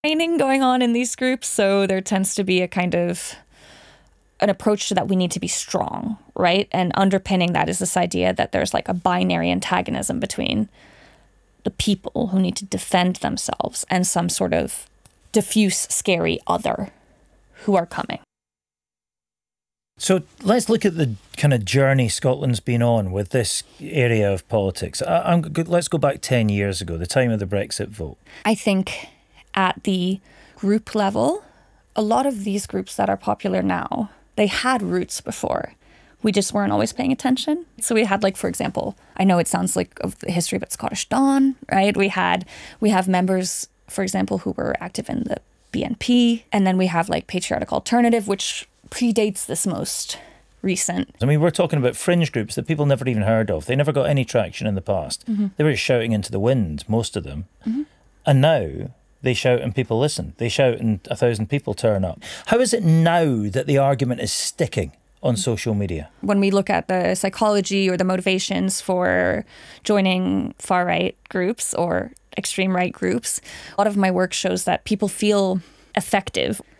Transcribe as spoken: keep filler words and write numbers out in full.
training going on in these groups. So there tends to be a kind of an approach to that we need to be strong, right? And underpinning that is this idea that there's like a binary antagonism between the people who need to defend themselves and some sort of diffuse, scary other who are coming. So let's look at the kind of journey Scotland's been on with this area of politics. I, I'm, let's go back ten years ago, the time of the Brexit vote. I think at the group level, a lot of these groups that are popular now, they had roots before. We just weren't always paying attention. So we had, like, for example, I know it sounds like of the history, but Scottish Dawn, right? We had, we have members, for example, who were active in the B N P. And then we have, like, Patriotic Alternative, which predates this most recent. I mean, we're talking about fringe groups that people never even heard of. They never got any traction in the past. Mm-hmm. They were just shouting into the wind, most of them. Mm-hmm. And now they shout and people listen. They shout and a thousand people turn up. How is it now that the argument is sticking on social media? When we look at the psychology or the motivations for joining far-right groups or extreme right groups, a lot of my work shows that people feel effective